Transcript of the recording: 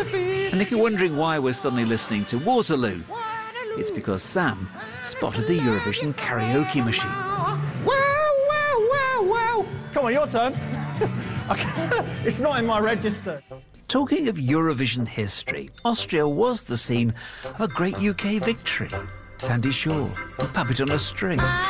And if you're wondering why we're suddenly listening to Waterloo, it's because Sam spotted the Eurovision karaoke machine. Wow. Come on, your turn. It's not in my register. Talking of Eurovision history, Austria was the scene of a great UK victory. Sandy Shaw and Puppet on a String.